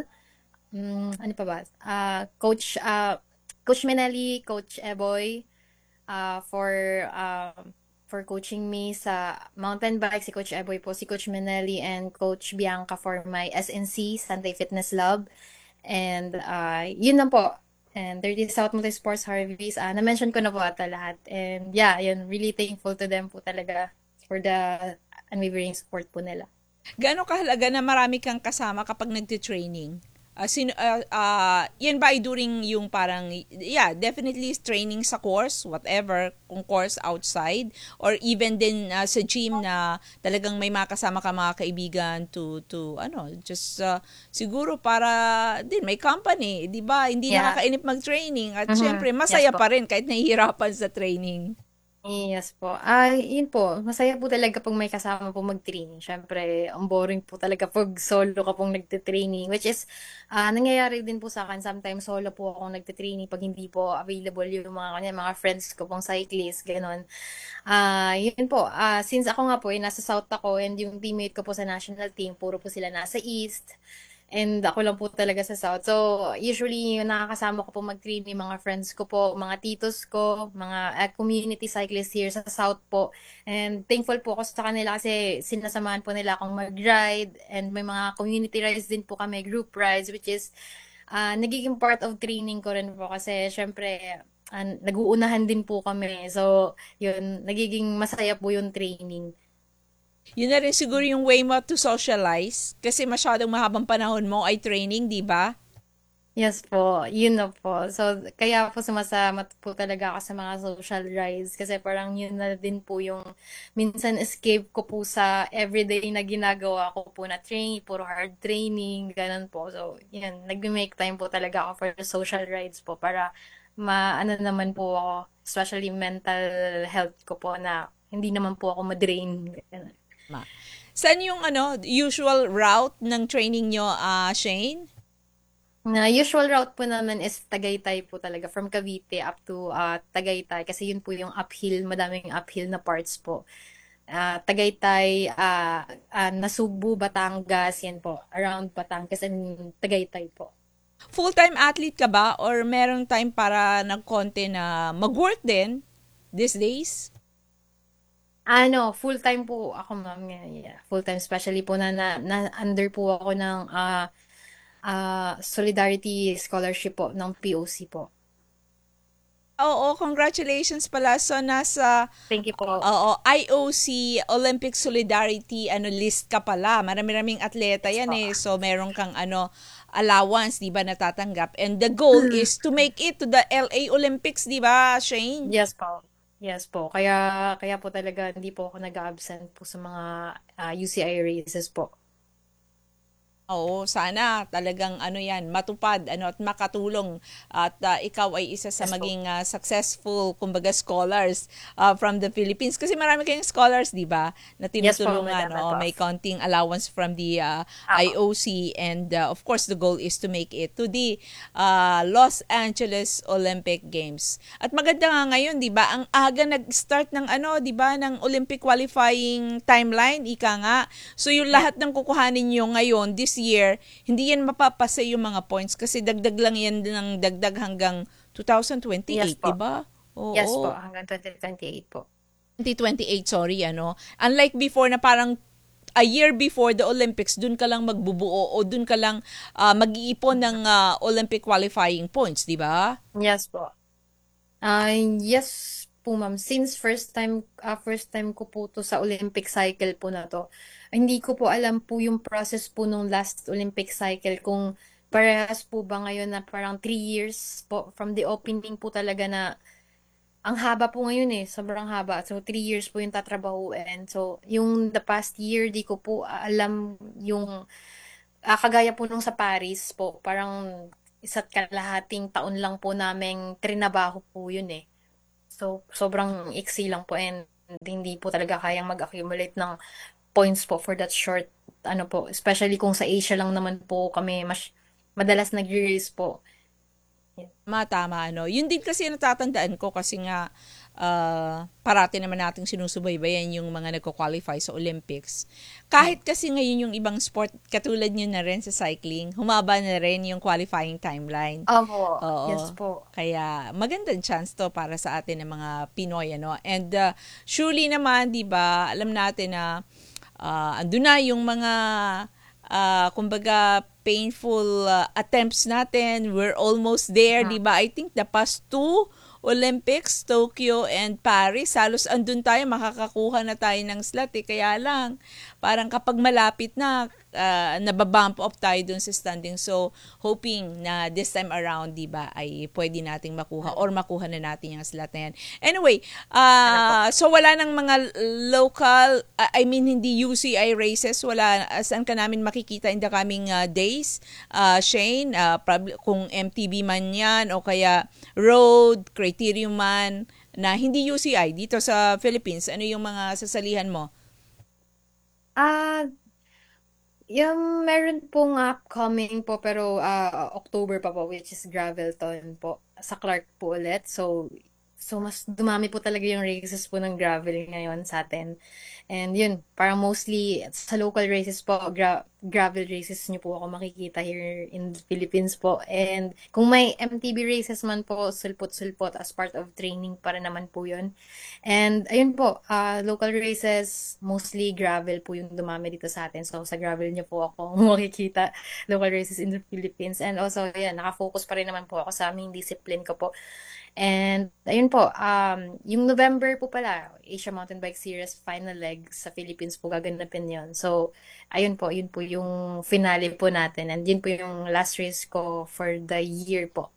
Mm, ano pa ba? Ah, Coach ah, Coach Menali, Coach Eboy, uh, for um, for coaching me sa mountain bike, si Coach Eboy po, si Coach Meneli, and Coach Bianca for my S N C, Sunday Fitness Lab. And uh, yun lang po. And thirty South Multi-Sports Harveys, uh, na-mention ko na po ata lahat. And yeah, yun, really thankful to them po talaga for the unwavering support po nila. Gaano kahalaga na marami kang kasama kapag nagte-training? Ah, sino, ah, ah, yan ba ay during yung parang, yeah, definitely training sa course, whatever, kung course outside, or even din ah, sa gym na talagang may makasama ka mga kaibigan to, to ano, just ah, siguro para din, may company, di ba? Hindi Yeah. nakakainip mag-training at Mhm. syempre, Yes masaya po. pa rin kahit nahihirapan sa training. Yes po. Ah, yun po. Masaya po talaga pag may kasama po mag-training. Siyempre, ang boring po talaga pag solo ka pong nagte-training. Which is, ah, nangyayari din po sa akin. Sometimes solo po ako nagte-training pag hindi po available yung mga, kanya, mga friends ko pong cyclist, gano'n. Ah, yun po. Ah, since ako nga po, eh, nasa South ako, and yung teammate ko po sa national team, puro po sila nasa East. And ako lang po talaga sa South. So, usually, yung nakakasama ko po mag-training, mga friends ko po, mga titos ko, mga uh, community cyclists here sa South po. And thankful po ako sa kanila kasi sinasamahan po nila akong mag-ride. And may mga community rides din po kami, group rides, which is uh, nagiging part of training ko rin po kasi syempre, uh, nag-uunahan din po kami. So, yun, nagiging masaya po yung training. Yun na rin siguro yung way mo to socialize kasi masyadong mahabang panahon mo ay training, di ba? Yes po, yun na po. So, kaya po sumasama po talaga ako sa mga social rides kasi parang yun na din po yung minsan escape ko po sa everyday na ginagawa ko po na training, puro hard training, ganun po. So, yun, nag-make time po talaga ako for social rides po para maano naman po ako, especially mental health ko po na hindi naman po ako madrain. Ganun. Ma. Saan yung ano, usual route ng training nyo, ah Shane? Na usual route po naman is Tagaytay po talaga from Cavite up to uh, Tagaytay kasi yun po yung uphill, madaming uphill na parts po. Ah, Tagaytay, ah ah, Nasugbu, Batangas, yan po. Around Batangas and Tagaytay po. Full-time athlete ka ba or merong time para ng konti na mag-work din these days? Ano, full-time po ako ma'am. Yeah, yeah. Full-time especially po na, na, na under po ako ng ah ah, Solidarity Scholarship po ng P O C po. Oo, congratulations pala. So, nasa Thank you po. oo, I O C Olympic Solidarity ano list ka pala. Marami-raming atleta Yes yan po. eh. So, meron kang ano allowance, di ba, natatanggap. And the goal is to make it to the L A Olympics, di ba, Shane? Yes po. Yes po. Kaya kaya po talaga hindi po ako nag-absent po sa mga ah, U C I races po. Oo, sana talagang ano yan, matupad ano at makatulong at ah, ikaw ay isa sa Yes po. maging ah, successful kumbaga scholars ah, from the Philippines kasi marami kayong scholars, 'di ba? Na Yes po, tinutulungan, madam oh, po. may counting allowance from the ah, Apo. I O C and ah, of course the goal is to make it to the ah, Los Angeles Olympic Games. At maganda nga ngayon, 'di ba? Ang aga nag-start ng ano, 'di ba, ng Olympic qualifying timeline, ika nga. So yung Yeah. lahat ng kukuhanin nyo ngayon this year, hindi yan mapapasa yung mga points kasi dagdag lang yan ng dagdag hanggang Yes twenty twenty-eight, di po. ba? Yes po, Oo. hanggang twenty twenty-eight po. twenty twenty-eight, sorry, ano. Unlike before na parang a year before the Olympics, dun ka lang magbubuo o dun ka lang uh, mag-iipon ng uh, Olympic qualifying points, di ba? Yes po. Ah, yes po ma'am. Since first time ah, first time ko po to sa Olympic cycle po na to, hindi ko po alam po yung process po nung last Olympic cycle kung parehas po ba ngayon na parang three years po from the opening po talaga na ang haba po ngayon eh, sobrang haba. So three years po yung tatrabahuin. So yung the past year di ko po alam yung ah, kagaya po nung sa Paris po, parang isa't kalahating taon lang po naming trinabaho po yun eh. So, sobrang iksi lang po and hindi po talaga kayang mag-accumulate ng points po for that short, ano po, especially kung sa Asia lang naman po kami mas madalas nag-race po. Tama, tama, ano. Yun din kasi natatandaan ko kasi nga uh, parati naman nating sinusubaybayan yung mga nagko-qualify sa Olympics. Kahit kasi ngayon yung ibang sport, katulad nyo na rin sa cycling, humaba na rin yung qualifying timeline. Opo, Oo. yes po. Kaya magandang chance to para sa atin ng mga Pinoy, ano. And uh, surely naman, di ba, alam natin na uh, andun na yung mga uh, kumbaga painful uh, attempts natin. We're almost there, Hmm. di ba? I think the past two Olympics, Tokyo and Paris, halos andun tayo, makakakuha na tayo ng slot eh. Kaya lang, parang kapag malapit na, uh, nababump up tayo dun sa standing. So, hoping na this time around, di ba, ay pwede nating makuha or makuha na natin yung slot na yan. Anyway, uh, so wala nang mga local, uh, I mean, hindi U C I races, wala, uh, saan ka namin makikita in the coming uh, days, uh, Shane, uh, prob- kung M T B man yan, o kaya road, criterium man, na hindi U C I, dito sa Philippines, ano yung mga sasalihan mo? Ah, yung meron pong upcoming po pero ah, October pa po which is Gravelton po sa Clark po ulit. So so mas dumami po talaga yung races po ng gravel ngayon sa atin. And yun, parang mostly sa local races po, gra- gravel races niyo po ako makikita here in the Philippines po. And kung may M T B races man po, sulpot-sulpot as part of training para naman po yun. And ayun po, ah, local races, mostly gravel po yung dumami dito sa atin. So sa gravel niyo po ako makikita local races in the Philippines. And also, yan, nakafocus pa rin naman po ako sa aming discipline ko po. And ayun po, um, yung November po pala, Asia Mountain Bike Series final leg sa Philippines po gaganapin yon. So, ayun po, yun po yung finale po natin. And yun po yung last race ko for the year po.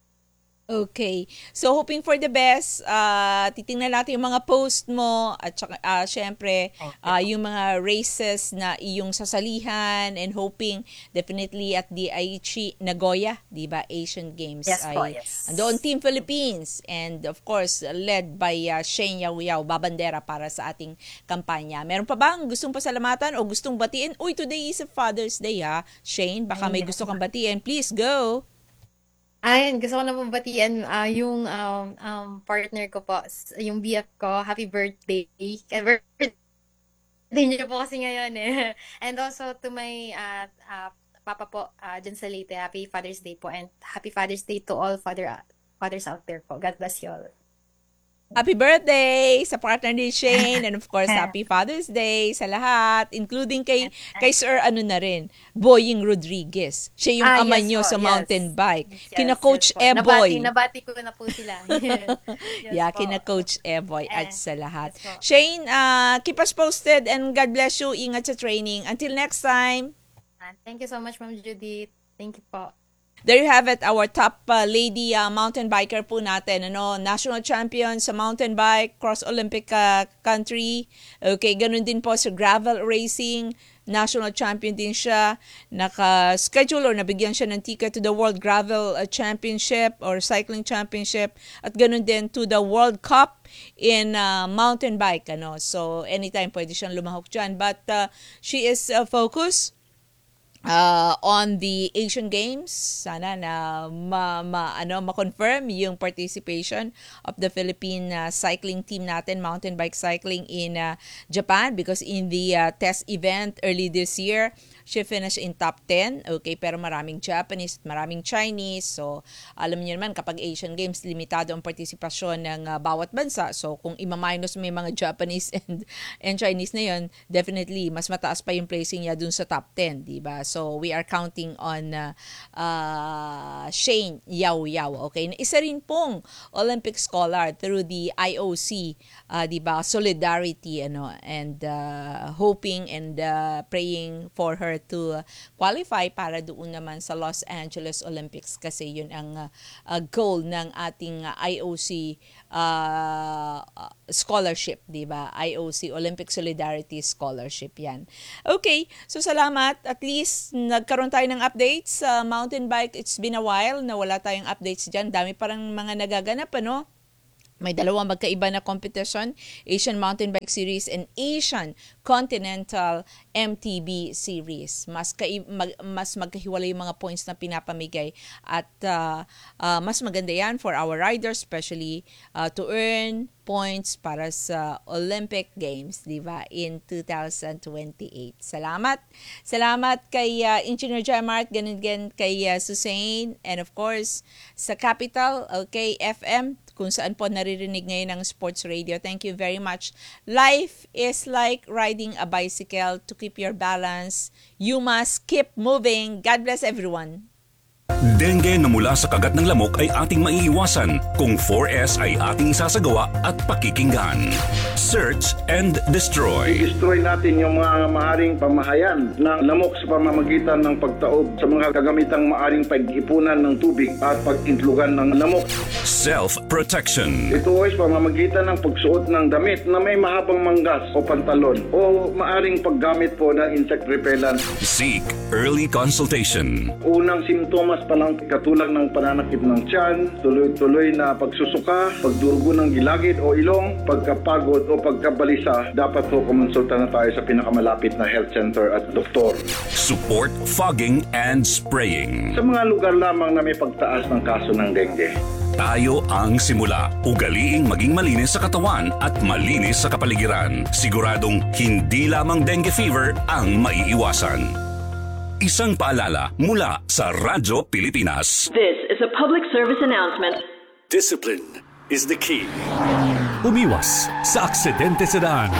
Okay. So, hoping for the best. Uh, titingnan natin yung mga post mo at saka, uh, syempre, Thank you uh, po. yung mga races na iyong sasalihan and hoping definitely at the Aichi Nagoya, di ba, Asian Games Yes po, ay yes. andoon Team Philippines and of course, led by uh, Shane Yao Yao Babandera para sa ating kampanya. Meron pa bang gustong pasalamatan o gustong batiin? Uy, today is a Father's Day ha, Shane. Baka may Ayun. gusto kang batiin. Please go! Ayun, gusto ko na mabatian ah, yung um, um, partner ko po, s- yung B F ko, happy birthday. Eh, birthday niya po kasi ngayon eh. And also to my ah, ah, papa po, uh, dyan sa Leyte, happy Father's Day po. And happy Father's Day to all father fathers out there po. God bless you all. Happy birthday sa partner ni Shane and of course happy Father's Day sa lahat including kay kay Sir ano na rin Boying Rodriguez. Siya yung Ah, ama yes niyo po, sa mountain yes. bike. Yes, Kina yes Coach po. Nabati, Eboy. nabati ko na po sila. Yes Yeah, po. kina Coach Eboy at Eh, sa lahat. yes po. Shane, uh, keep us posted and God bless you. Ingat sa training. Until next time. Ah, thank you so much, Ma'am Judith. Thank you po. There you have it, our top uh, lady uh, mountain biker po natin, ano, national champion sa mountain bike, cross Olympic uh, country. Okay, ganun din po sa gravel racing, national champion din siya. Naka-schedule or nabigyan siya ng ticket to the World Gravel uh, Championship or Cycling Championship at ganun din to the World Cup in uh, mountain bike, ano. So, anytime pwede siyang lumahok dyan. But uh, she is uh, focused uh, on the Asian Games. Sana na ma, ma ano ma-confirm yung participation of the Philippine uh, cycling team natin, mountain bike cycling in uh, Japan, because in the uh, test event early this year, she finished in top ten. Okay, pero maraming Japanese, maraming Chinese. So, alam niyo naman, kapag Asian Games, limitado ang partisipasyon ng uh, bawat bansa. So, kung ima-minus mo yung mga Japanese and, and Chinese na yun, definitely, mas mataas pa yung placing niya dun sa top ten, di ba? So, we are counting on uh, uh, Shane Yao Yao. Okay, na isa rin pong Olympic scholar through the I O C, uh, di ba? Solidarity, ano, and uh, hoping and uh, praying for her to uh, qualify para doon naman sa Los Angeles Olympics kasi yun ang uh, uh, goal ng ating uh, I O C uh, scholarship, di ba? I O C Olympic Solidarity Scholarship yan. Okay, so salamat. At least nagkaroon tayo ng updates sa uh, mountain bike. It's been a while na wala tayong updates dyan. Dami parang mga nagaganap, ano? May dalawang magkaiba na competition, Asian Mountain Bike Series and Asian Continental M T B Series. Mas kai, mag, mas magkahiwalay yung mga points na pinapamigay at uh, uh, mas maganda yan for our riders, especially uh, to earn points para sa Olympic Games, di ba, in two thousand twenty-eight. Salamat. Salamat kay uh, Engineer Jemart, ganun din kay uh, Susain, and of course, sa Capital, okay, F M, kung saan po naririnig ngayon ng sports radio. Thank you very much. Life is like riding a bicycle. To keep your balance, you must keep moving. God bless everyone. Dengue na mula sa kagat ng lamok ay ating maiiwasan kung four S ay ating isasagawa at pakikinggan. Search and destroy. I-destroy natin yung mga maaring pamahayan ng lamok sa pamamagitan ng pagtaob sa mga kagamitang maaring pag-ipunan ng tubig at pag-intlugan ng lamok. Self-protection. Ito ay sa pamamagitan ng pagsuot ng damit na may mahabang manggas o pantalon o maaring paggamit po ng insect repellent. Seek early consultation. Unang simptomas pa lang katulad ng pananakit ng tiyan, tuloy-tuloy na pagsusuka, pagdurugo ng gilagid o ilong, pagkapagod o pagkabalisa, dapat po kumonsulta na tayo sa pinakamalapit na health center at doktor. Support fogging and spraying. Sa mga lugar lamang na may pagtaas ng kaso ng dengue. Tayo ang simula. Ugaliing maging malinis sa katawan at malinis sa kapaligiran. Siguradong hindi lamang dengue fever ang maiiwasan. Isang paalala mula sa Radyo Pilipinas. This is a public service announcement. Discipline is the key. Umiwas sa aksidente sa daan.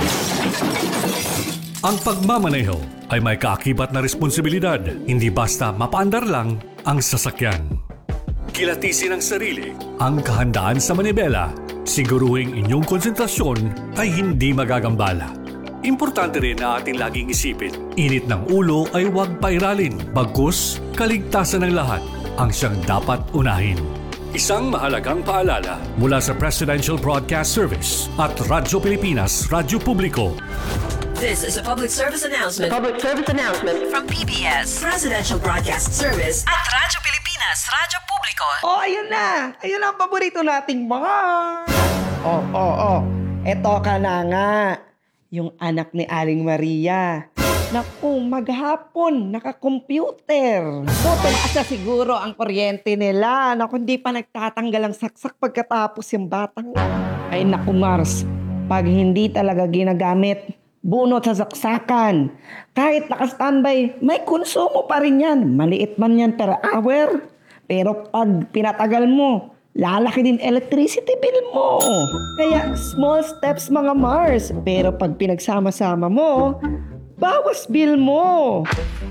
Ang pagmamaneho ay may kaakibat na responsibilidad. Hindi basta mapaandar lang ang sasakyan. Kilatisin ang sarili. Ang kahandaan sa manibela. Siguruhing inyong konsentrasyon ay hindi magagambala. Importante rin na ating laging isipin, init ng ulo ay huwag pairalin, bagkus kaligtasan ng lahat ang siyang dapat unahin. Isang mahalagang paalala mula sa Presidential Broadcast Service at Radyo Pilipinas, Radyo Publiko. This is a public service announcement. Public service announcement From P B S, Presidential Broadcast Service at Radyo Pilipinas, Radyo Publiko. Oh, ayun na! Ayun ang paborito nating mga... Oh, oh, oh. Eto ka na nga. Yung anak ni Aling Maria. Naku, maghapon, naka-computer. So, tumaas siguro ang kuryente nila. Naku, hindi pa nagtatanggal ang saksak pagkatapos yung batang. Ay, naku, Mars. Pag hindi talaga ginagamit, bunot sa saksakan. Kahit naka-standby, may konsumo pa rin yan. Maliit man yan per hour. Pero pag pinatagal mo, lalaki din electricity bill mo. Kaya small steps mga Mars. Pero pag pinagsama-sama mo, bawas bill mo.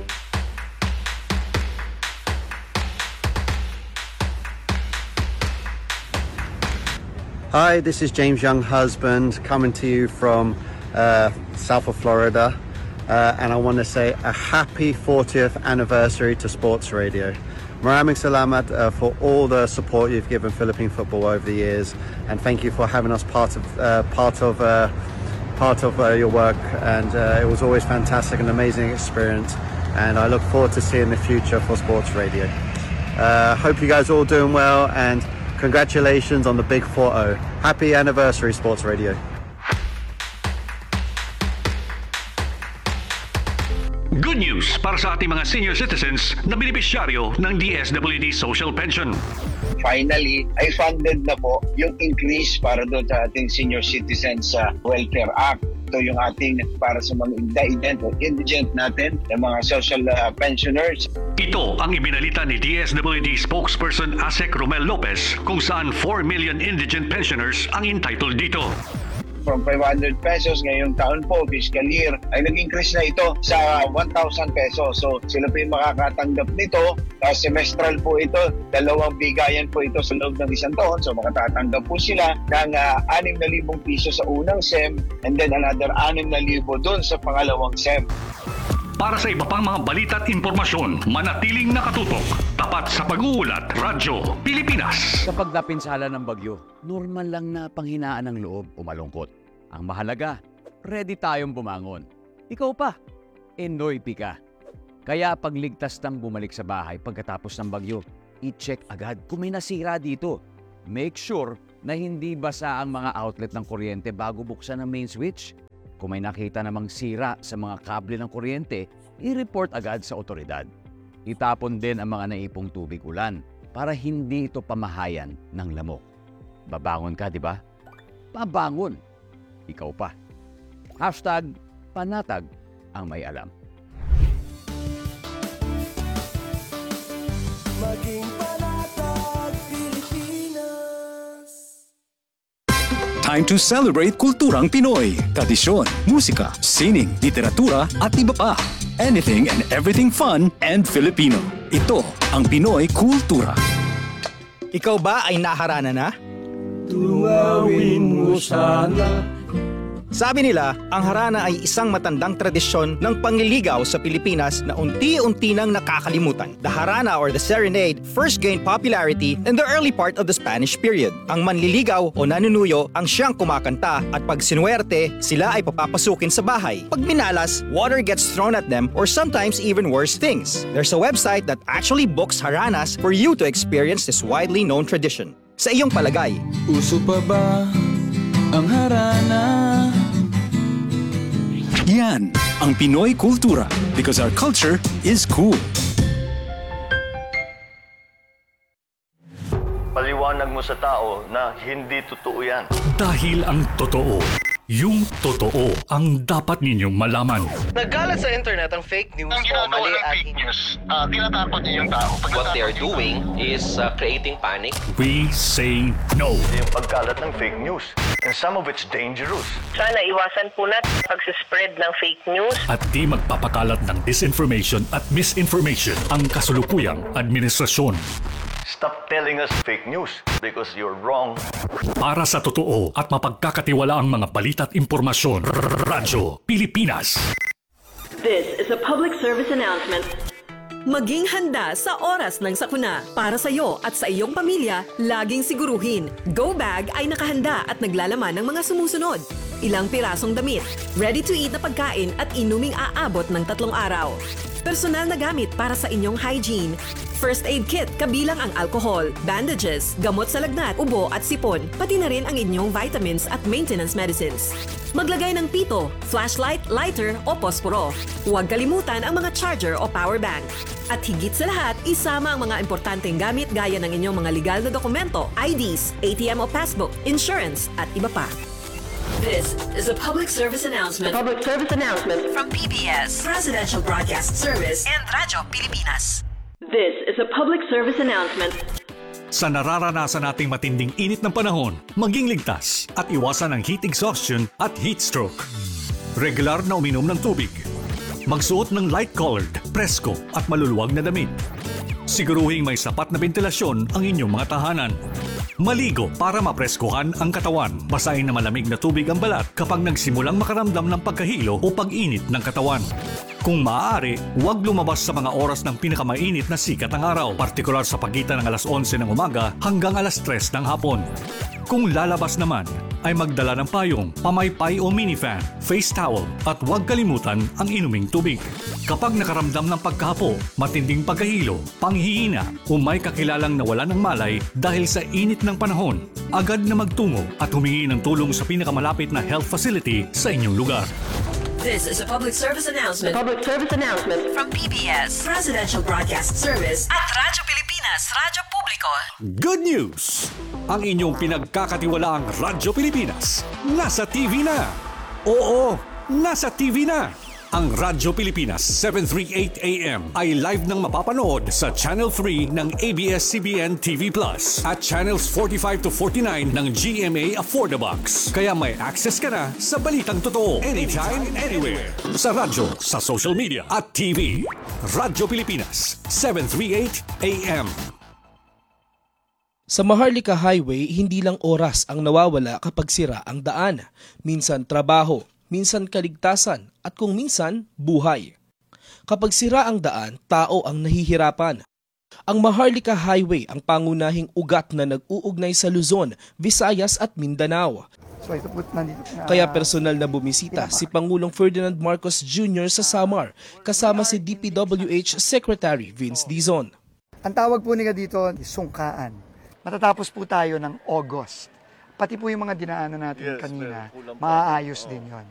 Hi, this is James Young Husband coming to you from uh, south of Florida. Uh, and I want to say a happy fortieth anniversary to Sports Radio. Maraming salamat uh, for all the support you've given Philippine football over the years, and thank you for having us part of uh, part of uh, part of uh, your work. And uh, it was always fantastic, an amazing experience, and I look forward to seeing the future for Sports Radio. Uh, hope you guys are all doing well, and congratulations on the big four oh. Happy anniversary, Sports Radio. Good news para sa ating mga senior citizens na benepisyaryo ng D S W D Social Pension. Finally, ay funded na po yung increase para doon sa ating senior citizens sa Welfare Act. Ito yung ating para sa mga indigent o indigent natin, yung mga social uh, pensioners. Ito ang ibinalita ni D S W D spokesperson Asek Romel Lopez kung saan four million indigent pensioners ang entitled dito. From five hundred pesos ngayong taon po, fiscal year, ay nag-increase na ito sa one thousand pesos. So sila po yung makakatanggap nito. Uh, semestral po ito, dalawang bigayan po ito sa loob ng isang taon. So makatatanggap po sila ng uh, six thousand piso sa unang S E M and then another six thousand doon sa pangalawang S E M. Para sa iba pang mga balita at impormasyon, manatiling nakatutok. Tapat sa pag-uulat, Radyo Pilipinas. Kapag napinsala ng bagyo, normal lang na panghinaan ng loob o malungkot. Ang mahalaga, ready tayong bumangon. Ikaw pa, Enoy ka. Kaya pagligtas ng bumalik sa bahay pagkatapos ng bagyo, i-check agad kung may nasira dito. Make sure na hindi basa ang mga outlet ng kuryente bago buksan ang main switch. Kung may nakita namang sira sa mga kable ng kuryente, i-report agad sa otoridad. Itapon din ang mga naipong tubig ulan para hindi ito pamahayan ng lamok. Babangon ka, di ba? Babangon. Ikaw pa. Hashtag panatag ang may alam. Maging panatag Pilipinas. Time to celebrate kulturang Pinoy, tradisyon, musika, sining, literatura at iba pa. Anything and everything fun and Filipino. Ito ang Pinoy Kultura. Ikaw ba ay naharana na? Tunawin mo sana. Sabi nila, ang harana ay isang matandang tradisyon ng pangliligaw sa Pilipinas na unti-unti nang nakakalimutan. The harana or the serenade first gained popularity in the early part of the Spanish period. Ang manliligaw o nanunuyo ang siyang kumakanta at pag sinuwerte, sila ay papapasukin sa bahay. Pag minalas, water gets thrown at them or sometimes even worse things. There's a website that actually books haranas for you to experience this widely known tradition. Sa iyong palagay, uso pa ba ang harana? Yan ang Pinoy Kultura because our culture is cool. Paliwanag mo sa tao na hindi totoo yan. Dahil ang totoo, yung totoo ang dapat ninyong malaman. Nagkalat sa internet ang fake news ang o mali ng fake news, uh, tinatakot niyo yung tao. What they are doing is uh, creating panic. We say no. Yung pagkalat ng fake news. And some of it's dangerous. Sana iwasan po natin pag-spread ng fake news. At di magpapakalat ng disinformation at misinformation ang kasulukuyang administrasyon. Stop telling us fake news because you're wrong. Para sa totoo at mapagkakatiwalaang mga balita at impormasyon, Radyo Pilipinas. This is a public service announcement. Maging handa sa oras ng sakuna. Para sa iyo at sa iyong pamilya, laging siguruhin. Go Bag ay nakahanda at naglalaman ng mga sumusunod. Ilang pirasong damit, ready-to-eat na pagkain at inuming aabot ng tatlong araw. Personal na gamit para sa inyong hygiene. First aid kit kabilang ang alcohol, bandages, gamot sa lagnat, ubo at sipon, pati na rin ang inyong vitamins at maintenance medicines. Maglagay ng pito, flashlight, lighter o posporo. Huwag kalimutan ang mga charger o power bank. At higit sa lahat, isama ang mga importanteng gamit gaya ng inyong mga legal na dokumento, I Ds, A T M o passbook, insurance at iba pa. This is a public service announcement. A public service announcement From P B S, Presidential Broadcast Service, and Radyo Pilipinas. This is a public service announcement. Sa nararanasan nating matinding init ng panahon, maging ligtas at iwasan ang heat exhaustion at heat stroke. Regular na uminom ng tubig. Magsuot ng light-colored, presko at maluluwag na damit. Siguruhing may sapat na ventilasyon ang inyong mga tahanan. Maligo para mapreskuhan ang katawan. Basahin na malamig na tubig ang balat kapag nagsimulang makaramdam ng pagkahilo o pag-init ng katawan. Kung maaari, huwag lumabas sa mga oras ng pinakamainit na sikat ng araw, partikular sa pagitan ng alas onse ng umaga hanggang alas tres ng hapon. Kung lalabas naman, ay magdala ng payong, pamaypay o minifan, face towel at huwag kalimutan ang inuming tubig. Kapag nakaramdam ng pagkahapo, matinding pagkahilo, panghihina o may kakilalang nawala ng malay dahil sa init ng panahon, agad na magtungo at humingi ng tulong sa pinakamalapit na health facility sa inyong lugar. This is a public service announcement. A public service announcement From P B S, Presidential Broadcast Service at Radyo Pilipinas, Radyo Publiko. Good news! Ang inyong pinagkakatiwalaang Radyo Pilipinas nasa T V na. Oo, nasa T V na! Ang Radyo Pilipinas seven thirty-eight A M ay live nang mapapanood sa Channel three ng A B S C B N T V Plus at Channels forty-five to forty-nine ng G M A Affordabox. Kaya may access ka na sa balitang totoo anytime, anywhere. Sa radyo, sa social media at T V. Radyo Pilipinas seven thirty-eight A M. Sa Maharlika Highway, hindi lang oras ang nawawala kapag sira ang daan. Minsan trabaho, minsan kaligtasan, at kung minsan, buhay. Kapag sira ang daan, tao ang nahihirapan. Ang Maharlika Highway ang pangunahing ugat na nag-uugnay sa Luzon, Visayas at Mindanao. So ito po nandito. Uh, Kaya personal na bumisita si Pangulong Ferdinand Marcos Junior sa Samar, kasama si D P W H Secretary Vince Dizon. Ang tawag po nila dito, sungkaan. Matatapos po tayo ng August. Pati po yung mga dinaanan natin yes, kanina, maaayos din yon.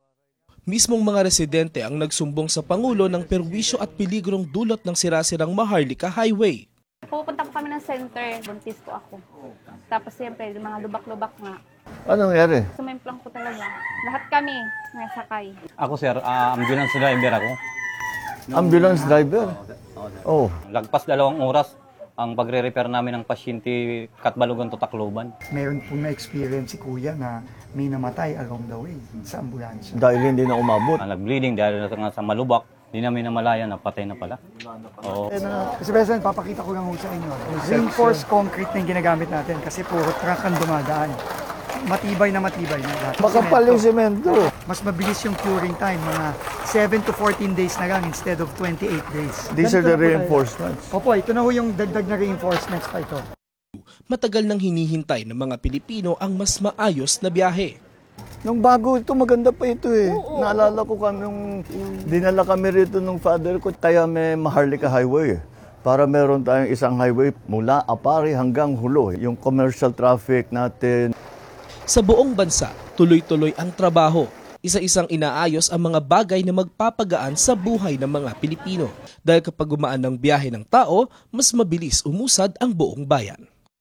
Mismong mga residente ang nagsumbong sa Pangulo ng perwisyo at peligrong dulot ng sirasirang Maharlika Highway. Pupunta po kami ng center, buntis po ako. Tapos siyempre, mga lubak-lubak nga. Anong nangyari? Sumemplang po talaga. Lahat kami nasakay. Ako sir, uh, ambulance driver ako. Ambulance driver? Oh. Lagpas dalawang oras ang pagre-repair namin ng pasyente Katbalogan to Tacloban. Meron pong na-experience si Kuya na may namatay along the way sa ambulansya. Dahil hindi na umabot. Uh, nag-bleeding dahil na sa malubak, hindi namin namalayan na patay na pala. Oo. Eh, na, kasi President, papakita ko lang sa inyo. Reinforced concrete na yung ginagamit natin kasi puro truck ang dumadaan. Matibay na matibay na lahat. Makapal yung semento. Mas mabilis yung curing time, mga seven to fourteen days na lang instead of twenty-eight days. These are the reinforcements. Opo, ito na ho yung dagdag na reinforcements pa ito. Matagal nang hinihintay ng mga Pilipino ang mas maayos na biyahe. Nung bago ito, maganda pa ito eh. Oo, naalala ko kami yung dinala kami rito ng father ko, kaya may Maharlika Highway. Para meron tayong isang highway mula Apari hanggang Hulo. Yung commercial traffic natin. Sa buong bansa, tuloy-tuloy ang trabaho. Isa-isang inaayos ang mga bagay na magpapagaan sa buhay ng mga Pilipino. Dahil kapag gumaan ng biyahe ng tao, mas mabilis umusad ang buong bayan.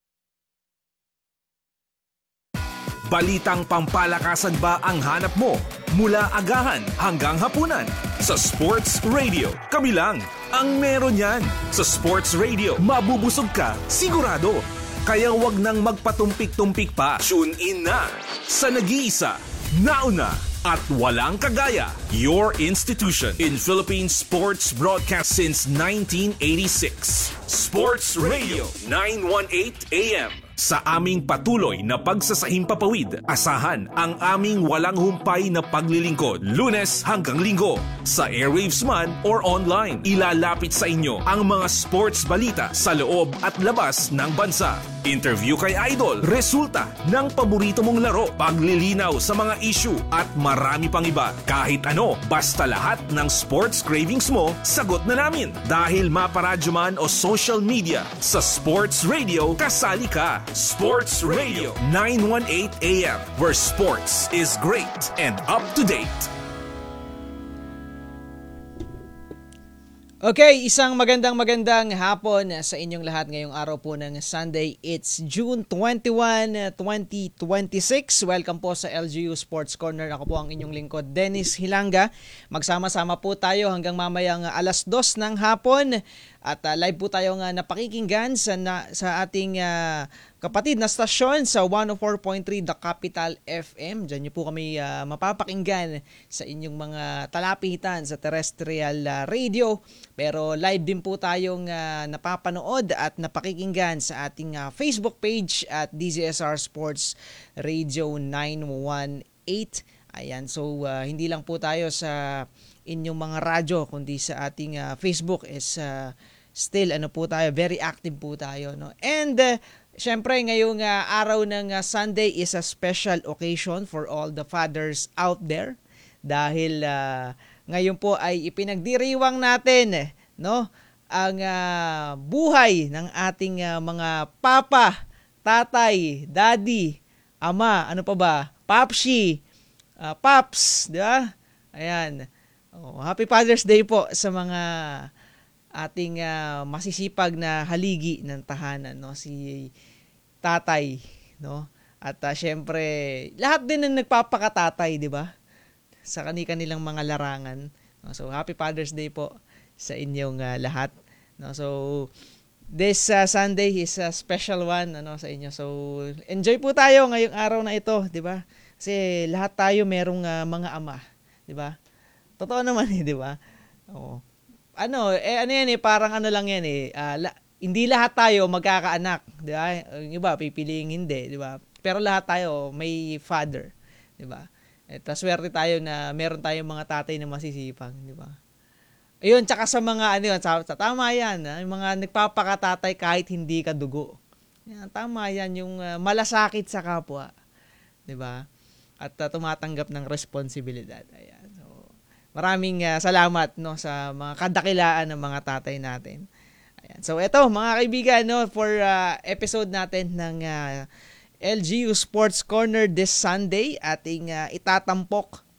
Balitang pampalakasan ba ang hanap mo? Mula agahan hanggang hapunan. Sa Sports Radio, kami lang ang meron yan. Sa Sports Radio, mabubusog ka, sigurado. Kaya wag nang magpatumpik-tumpik pa. Tune in na sa nag-iisa, nauna at walang kagaya. Your institution in Philippine sports broadcast since nineteen eighty-six. Sports Radio nine eighteen A M. Sa aming patuloy na pagsasahimpapawid, asahan ang aming walang humpay na paglilingkod, Lunes hanggang Linggo. Sa airwaves man or online, ilalapit sa inyo ang mga sports balita sa loob at labas ng bansa. Interview kay Idol, resulta ng paborito mong laro, paglilinaw sa mga issue at marami pang iba. Kahit ano, basta lahat ng sports cravings mo, sagot na namin. Dahil maparadyo man o social media, sa Sports Radio, kasali ka. Sports Radio nine eighteen A M, where sports is great and up to date. Okay, isang magandang magandang hapon sa inyong lahat ngayong araw po ng Sunday. It's June twenty-first, twenty twenty-six. Welcome po sa L G U Sports Corner. Ako po ang inyong lingkod, Dennis Hilanga. Magsama-sama po tayo hanggang mamayang alas dos ng hapon. At uh, live po tayo nga napakikinggan sa, na, sa ating uh, kapatid na stasyon sa one oh four point three The Capital F M. Diyan niyo po kami uh, mapapakinggan sa inyong mga talapitan sa terrestrial uh, radio. Pero live din po tayong uh, napapanood at napakikinggan sa ating uh, Facebook page at D Z S R Sports Radio nine eighteen. Ayan, so uh, hindi lang po tayo sa inyong mga radyo kundi sa ating uh, Facebook is uh, still ano po tayo, very active po tayo, no? And uh, syempre ngayong uh, araw ng uh, Sunday is a special occasion for all the fathers out there dahil uh, ngayon po ay ipinagdiriwang natin, no, ang uh, buhay ng ating uh, mga papa, tatay, daddy, ama, ano pa ba, papsi, uh, paps, di ba? Ayan. Oh, Happy Father's Day po sa mga ating uh, masisipag na haligi ng tahanan, no, si tatay, no. At uh, syempre, lahat din ng nagpapakatatay, di ba? sa kani-kanilang mga larangan. No? So happy Father's Day po sa inyong uh, lahat. No? So this uh, Sunday is a special one ano sa inyo. So enjoy po tayo ngayong araw na ito, 'di ba? Kasi lahat tayo merong uh, mga ama, 'di ba? Totoo naman eh, 'di ba? Oo. Ano, eh ano yan eh, parang ano lang yan eh. Uh, la- hindi lahat tayo magkakaanak, 'di ba? Yung iba pipiliing hindi, 'di ba? Pero lahat tayo may father, 'di ba? Eh, swerte tayo na meron tayong mga tatay na masisipag, 'di ba? Ayun, tsaka sa mga ano yun, sa, sa tama yan, ha? Yung mga nagpapakatatay kahit hindi ka dugo. Yan, tama yan, yung uh, malasakit sa kapwa, 'di ba? At uh, tumatanggap ng responsibilidad. Ayan. So, maraming uh, salamat no sa mga kadakilaan ng mga tatay natin. Ayan. So, eto mga kaibigan no for uh, episode natin ng uh, L G U Sports Corner this Sunday, ating uh, itatampok